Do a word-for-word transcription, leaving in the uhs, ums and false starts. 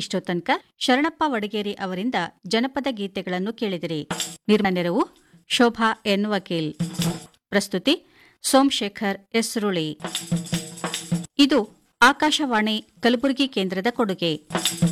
ಇಷ್ಟೋ ತನಕ ಶರಣಪ್ಪ ವಡಗೇರಿ ಅವರಿಂದ ಜನಪದ ಗೀತೆಗಳನ್ನು ಕೇಳಿದಿರಿ. ನಿರ್ಮಾಣ ನೆರವು ಶೋಭಾ ಎನ್ ವಕೀಲ್. ಪ್ರಸ್ತುತಿ ಸೋಮಶೇಖರ್ ಎಸ್ರುಳಿ. ಇದು ಆಕಾಶವಾಣಿ ಕಲಬುರಗಿ ಕೇಂದ್ರದ ಕೊಡುಗೆ.